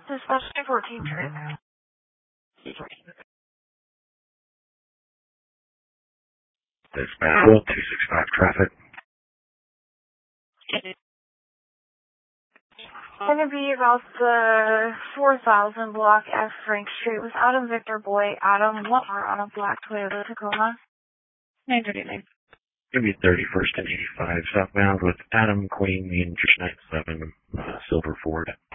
Dispatch 214 trip. Dispatch 265 traffic. Gonna be about the 4000 block F Frank Street with Adam Victor Boy, Adam Lumber on a black Toyota Tacoma. 939. Gonna be 31st and 85 southbound with Adam Queen, the Inch 97 Silver Ford.